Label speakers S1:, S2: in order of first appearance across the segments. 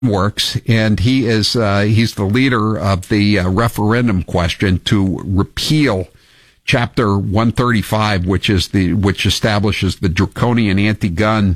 S1: Works, and he's the leader of the referendum question to repeal Chapter 135, which establishes the draconian anti-gun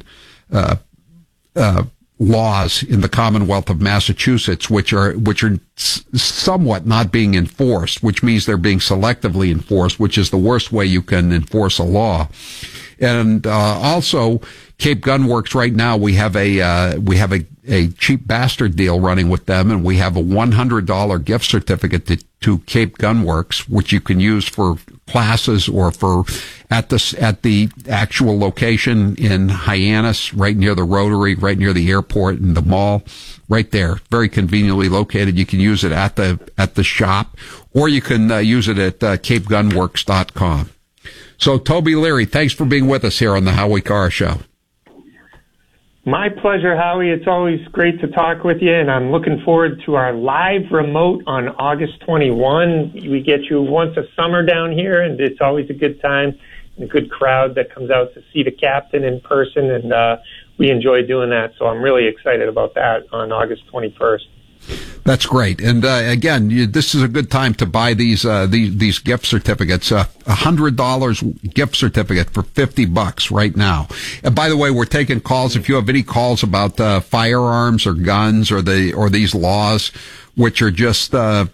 S1: laws in the Commonwealth of Massachusetts, which are somewhat not being enforced, which means they're being selectively enforced, which is the worst way you can enforce a law. And also, Cape Gun Works right now, we have a cheap bastard deal running with them, and we have a $100 gift certificate to Cape Gun Works, which you can use for classes or for at the actual location in Hyannis, right near the Rotary, right near the airport and the mall, right there, very conveniently located. You can use it at the shop, or you can use it at capegunworks.com. So, Toby Leary, thanks for being with us here on the Howie Carr Show.
S2: My pleasure, Howie. It's always great to talk with you, and I'm looking forward to our live remote on August 21. We get you once a summer down here, and it's always a good time and a good crowd that comes out to see the captain in person, and we enjoy doing that. So I'm really excited about that on August 21st.
S1: That's great. And again, this is a good time to buy these gift certificates. $100 gift certificate for $50 right now. And by the way, we're taking calls. If you have any calls about firearms or guns or these laws, which are just out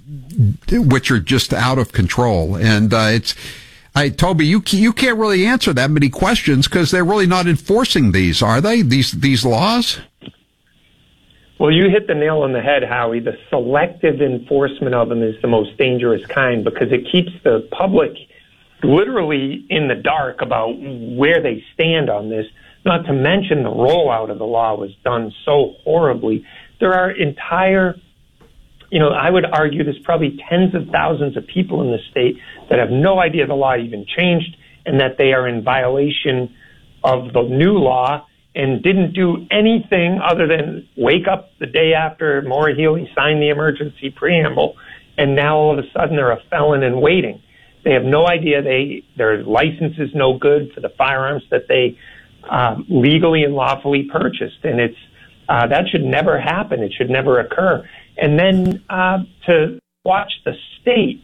S1: of control. And Toby, you can't really answer that many questions because they're really not enforcing these, are they? These laws?
S2: Well, you hit the nail on the head, Howie. The selective enforcement of them is the most dangerous kind because it keeps the public literally in the dark about where they stand on this. Not to mention the rollout of the law was done so horribly. There are entire, I would argue there's probably tens of thousands of people in the state that have no idea the law even changed and that they are in violation of the new law and didn't do anything other than wake up the day after Maura Healey signed the emergency preamble, and now all of a sudden they're a felon in waiting. They have no idea their license is no good for the firearms that they legally and lawfully purchased, and it's that should never happen. It should never occur. And then to watch the state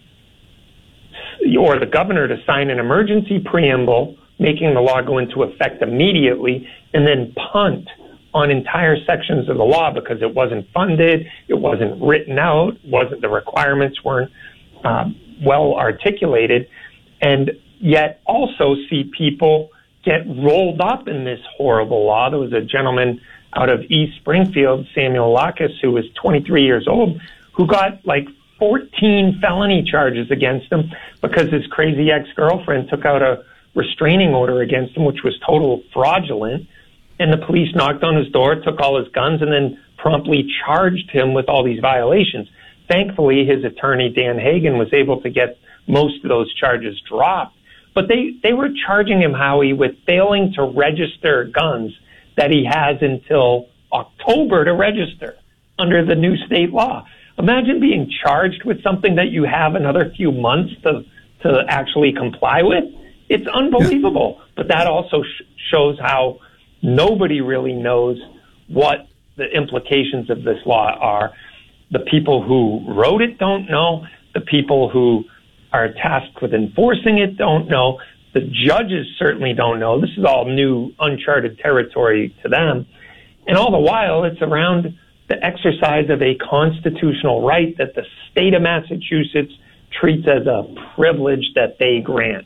S2: or the governor to sign an emergency preamble making the law go into effect immediately, and then punt on entire sections of the law because it wasn't funded, it wasn't written out, the requirements weren't well articulated, and yet also see people get rolled up in this horrible law. There was a gentleman out of East Springfield, Samuel Lacus, who was 23 years old, who got like 14 felony charges against him because his crazy ex-girlfriend took out a restraining order against him, which was total fraudulent. And the police knocked on his door, took all his guns, and then promptly charged him with all these violations. Thankfully, his attorney, Dan Hagan, was able to get most of those charges dropped. But they were charging him, Howie, with failing to register guns that he has until October to register under the new state law. Imagine being charged with something that you have another few months to actually comply with. It's unbelievable. But that also shows how nobody really knows what the implications of this law are. The people who wrote it don't know. The people who are tasked with enforcing it don't know. The judges certainly don't know. This is all new, uncharted territory to them. And all the while, it's around the exercise of a constitutional right that the state of Massachusetts treats as a privilege that they grant.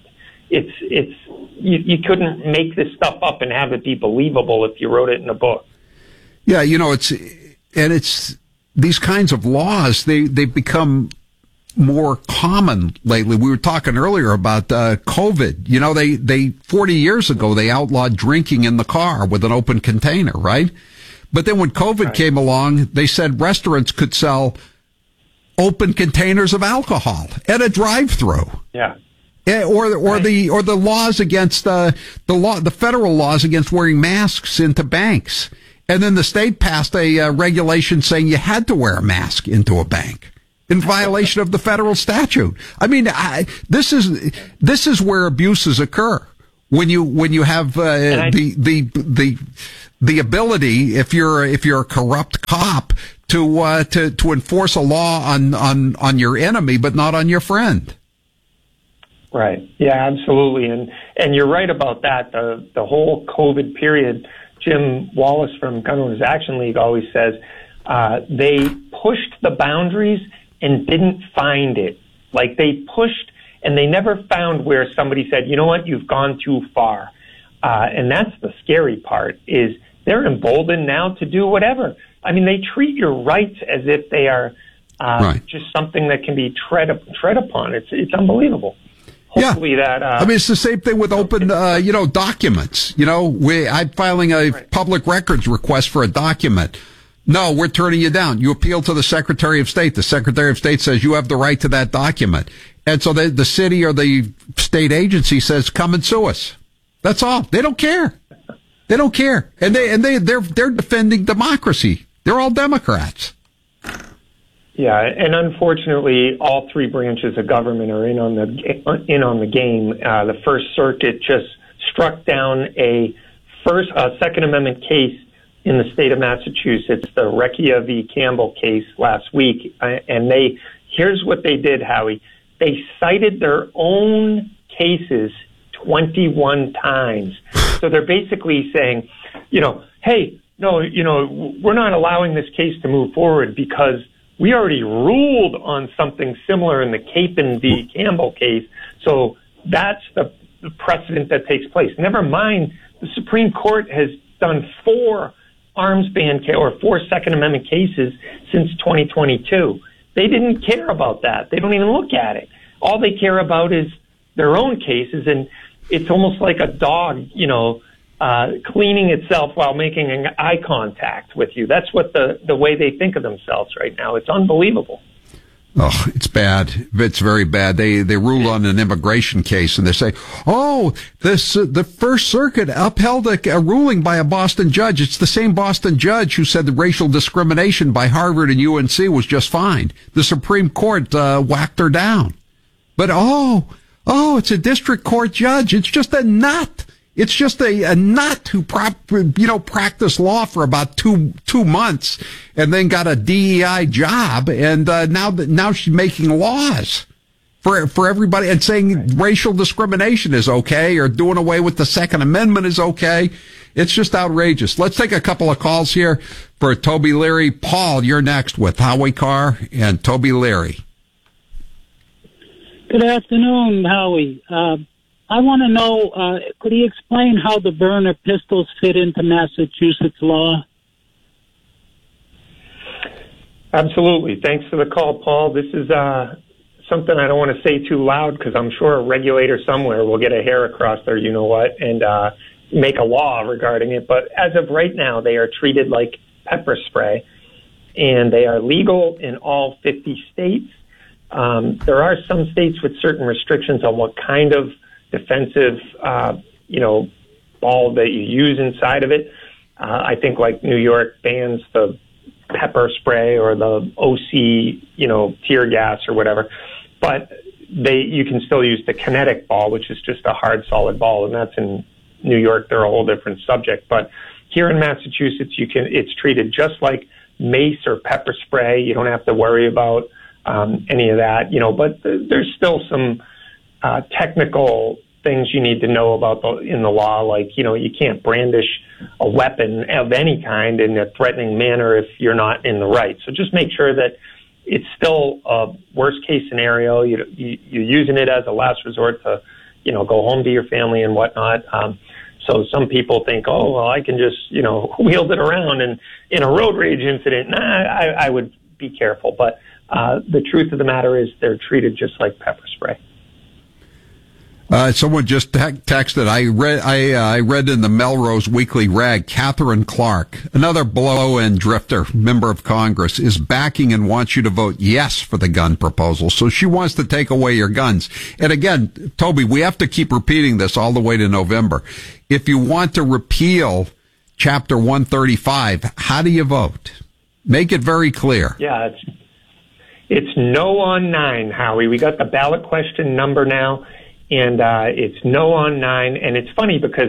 S2: You couldn't make this stuff up and have it be believable if you wrote it in a book.
S1: Yeah, it's these kinds of laws, they've become more common lately. We were talking earlier about COVID. They 40 years ago, they outlawed drinking in the car with an open container, right? But then when COVID came along, they said restaurants could sell open containers of alcohol at a drive-through.
S2: Yeah.
S1: The laws against the federal laws against wearing masks into banks. And then the state passed a regulation saying you had to wear a mask into a bank in violation of the federal statute. I mean, this is where abuses occur when you have the the ability, if you're a corrupt cop, to enforce a law on your enemy, but not on your friend.
S2: Right. Yeah, absolutely. And you're right about that. The whole COVID period, Jim Wallace from Gun Owners Action League always says, they pushed the boundaries and didn't find it. Like, they pushed and they never found where somebody said, you know what, you've gone too far. And that's the scary part, is they're emboldened now to do whatever. I mean, they treat your rights as if they are
S1: right.
S2: just something that can be tread upon. It's unbelievable. Hopefully that.
S1: I mean, it's the same thing with open, documents. I'm filing a
S2: right.
S1: public records request for a document. No, we're turning you down. You appeal to the Secretary of State. The Secretary of State says you have the right to that document. And so the city or the state agency says, come and sue us. That's all. They don't care. They don't care. And they're defending democracy. They're all Democrats.
S2: Yeah, and unfortunately, all three branches of government are in on the game. The First Circuit just struck down a Second Amendment case in the state of Massachusetts, the Recchia v. Campbell case last week, and here's what they did, Howie. They cited their own cases 21 times. So they're basically saying, hey, no, we're not allowing this case to move forward because we already ruled on something similar in the Capon v. Campbell case. So that's the precedent that takes place. Never mind, the Supreme Court has done 4 arms ban or 4 Second Amendment cases since 2022. They didn't care about that. They don't even look at it. All they care about is their own cases, and it's almost like a dog, cleaning itself while making an eye contact with you. That's what the way they think of themselves right now. It's unbelievable.
S1: Oh, it's bad. It's very bad. They ruled on an immigration case and they say, the First Circuit upheld a ruling by a Boston judge. It's the same Boston judge who said the racial discrimination by Harvard and UNC was just fine. The Supreme Court whacked her down. But it's a district court judge. It's just a nut. It's just a nut who practiced law for about two months and then got a DEI job, and now she's making laws for everybody and saying racial discrimination is okay or doing away with the Second Amendment is okay. It's just outrageous. Let's take a couple of calls here for Toby Leary. Paul, you're next with Howie Carr and Toby Leary.
S3: Good afternoon, Howie. I want to know, could he explain how the burner pistols fit into Massachusetts law?
S2: Absolutely. Thanks for the call, Paul. This is something I don't want to say too loud because I'm sure a regulator somewhere will get a hair across their you-know-what and make a law regarding it. But as of right now, they are treated like pepper spray, and they are legal in all 50 states. There are some states with certain restrictions on what kind of defensive, ball that you use inside of it. I think like New York bans the pepper spray or the OC, tear gas or whatever. But you can still use the kinetic ball, which is just a hard, solid ball. And that's in New York. They're a whole different subject. But here in Massachusetts, it's treated just like mace or pepper spray. You don't have to worry about any of that, but there's still some technical things you need to know about in the law, like, you can't brandish a weapon of any kind in a threatening manner if you're not in the right. So just make sure that it's still a worst case scenario. You're using it as a last resort to, go home to your family and whatnot. So some people think, I can just, wield it around and in a road rage incident. I would be careful. But the truth of the matter is they're treated just like pepper spray.
S1: Someone just texted. I read in the Melrose Weekly Rag, Catherine Clark, another blow-in drifter, member of Congress, is backing and wants you to vote yes for the gun proposal. So she wants to take away your guns. And again, Toby, we have to keep repeating this all the way to November. If you want to repeal Chapter 135, how do you vote? Make it very clear.
S2: Yeah, it's no on 9, Howie. We got the ballot question number now. And it's no on 9. And it's funny because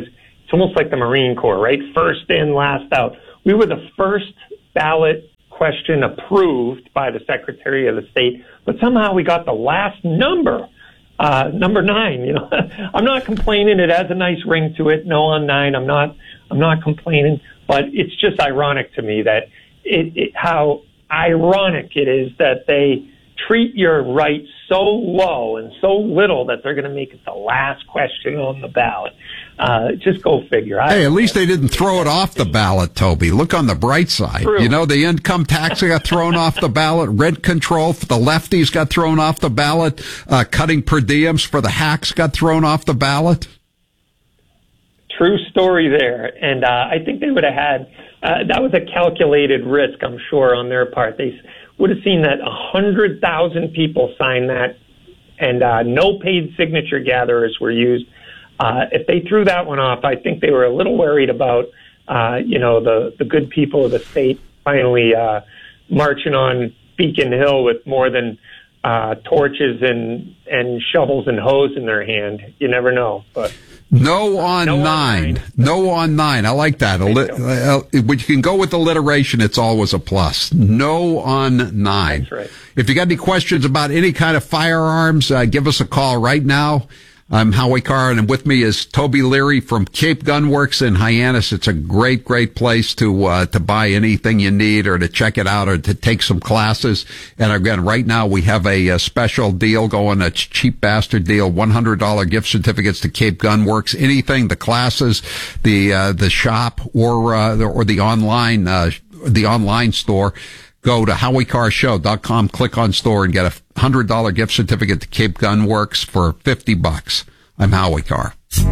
S2: It's almost like the Marine Corps, right? First in, last out. We were the first ballot question approved by the Secretary of the State, but somehow we got the last number, number 9. You know, I'm not complaining. It has a nice ring to it. No on 9. I'm not complaining, but it's just ironic to me that how ironic it is that they treat your right so low and so little that they're going to make it the last question on the ballot. Just go figure.
S1: Hey, at least they didn't throw it off the ballot, Toby. Look on the bright side.
S2: True.
S1: You know, the income tax got thrown off the ballot. Rent control for the lefties got thrown off the ballot. Cutting per diems for the hacks got thrown off the ballot.
S2: True story there. And I think they would have had, that was a calculated risk, I'm sure, on their part. They would have seen that 100,000 people sign that, and no paid signature gatherers were used. If they threw that one off, I think they were a little worried about, the good people of the state finally marching on Beacon Hill with more than torches and shovels and hose in their hand. You never know. But
S1: no on 9. No on 9. I like that. When you can go with alliteration, it's always a plus. No on 9.
S2: That's right.
S1: If you got any questions about any kind of firearms, give us a call right now. I'm Howie Carr, and with me is Toby Leary from Cape Gun Works in Hyannis. It's a great, great place to buy anything you need or to check it out or to take some classes. And again, right now we have a special deal going, a cheap bastard deal, $100 gift certificates to Cape Gun Works. Anything, the classes, the shop, or the online store. Go to HowieCarShow.com, click on store, and get a $100 gift certificate to Cape Gun Works for $50. I'm Howie Carr.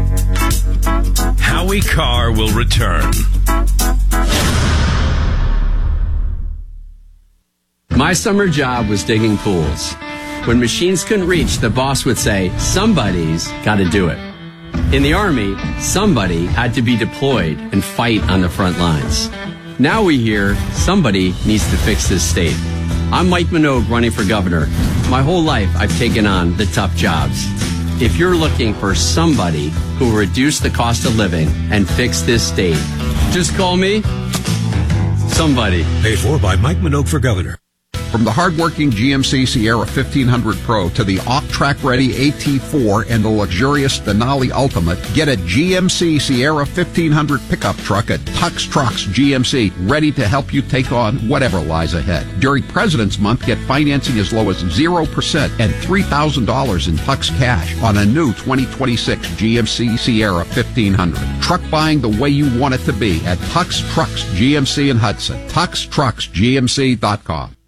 S4: Howie Carr will return.
S5: My summer job was digging pools. When machines couldn't reach, the boss would say, somebody's got to do it. In the Army, somebody had to be deployed and fight on the front lines. Now we hear somebody needs to fix this state. I'm Mike Minogue running for governor. My whole life I've taken on the tough jobs. If you're looking for somebody who will reduce the cost of living and fix this state, just call me somebody.
S4: Paid for by Mike Minogue for governor.
S1: From the hardworking GMC Sierra 1500 Pro to the off-track ready AT4 and the luxurious Denali Ultimate, get a GMC Sierra 1500 pickup truck at Tux Trucks GMC, ready to help you take on whatever lies ahead. During President's Month, get financing as low as 0% and $3,000 in Tux cash on a new 2026 GMC Sierra 1500. Truck buying the way you want it to be at Tux Trucks GMC in Hudson. TuxTrucksGMC.com.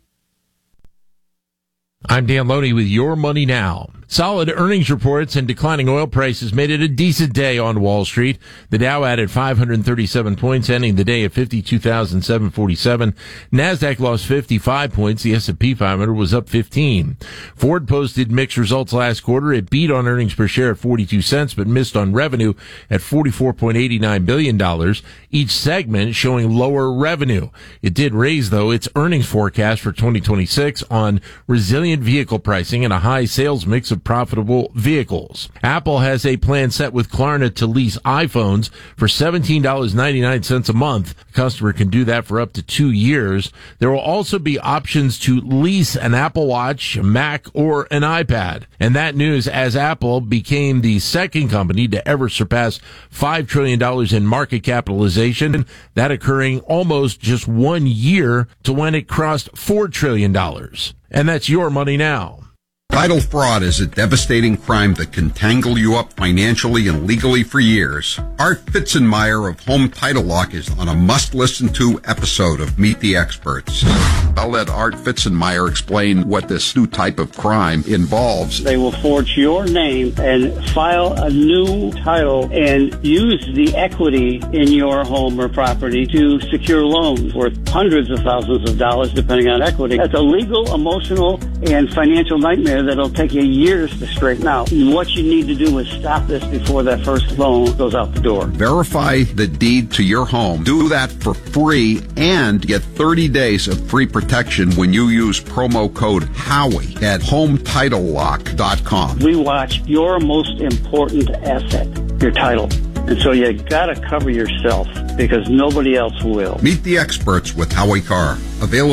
S6: I'm Dan Loney with Your Money Now. Solid earnings reports and declining oil prices made it a decent day on Wall Street. The Dow added 537 points, ending the day at 52,747. NASDAQ lost 55 points. The S&P 500 was up 15. Ford posted mixed results last quarter. It beat on earnings per share at 42 cents, but missed on revenue at $44.89 billion. Each segment showing lower revenue. It did raise, though, its earnings forecast for 2026 on resilient vehicle pricing and a high sales mix of profitable vehicles. Apple has a plan set with Klarna to lease iPhones for $17.99 a month. The customer can do that for up to 2 years. There will also be options to lease an Apple Watch, a Mac, or an iPad. And that news as Apple became the second company to ever surpass $5 trillion in market capitalization, that occurring almost just 1 year to when it crossed $4 trillion. And that's Your Money Now.
S1: Title fraud is a devastating crime that can tangle you up financially and legally for years. Art Fitzenmeyer of Home Title Lock is on a must-listen-to episode of Meet the Experts. I'll let Art Fitzenmeyer explain what this new type of crime involves.
S7: They will forge your name and file a new title and use the equity in your home or property to secure loans worth hundreds of thousands of dollars, depending on equity. That's a legal, emotional, and financial nightmare that'll take you years to straighten out. What you need to do is stop this before that first loan goes out the door. Verify
S1: the deed to your home. Do that for free and get 30 days of free protection when you use promo code Howie at HomeTitleLock.com.
S7: We watch your most important asset, your title. And so you got to cover yourself because nobody else will.
S1: Meet the experts with Howie Carr. Available